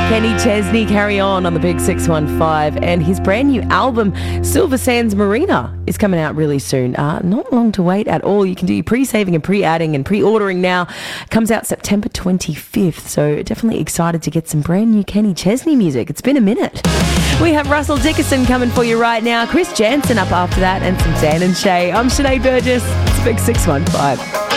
Kenny Chesney, Carry On the Big 615, and his brand new album, Silver Sands Marina, is coming out really soon. Not long to wait at all. You can do your pre-saving and pre-adding and pre-ordering now. Comes out September 25th, so definitely excited to get some brand new Kenny Chesney music. It's been a minute. We have Russell Dickerson coming for you right now, Chris Jansen up after that, and some Dan and Shay. I'm Sinead Burgess. It's Big 615.